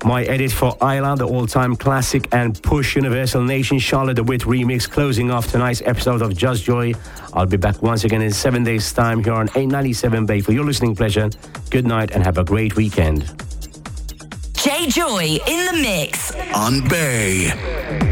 My edit for Isla, the all-time classic, and Push Universal Nation Charlotte the Wit remix, closing off tonight's episode of Just Joy. I'll be back once again in 7 days' time here on 897 Bay. For your listening pleasure, good night and have a great weekend. J Joy in the mix on Bay.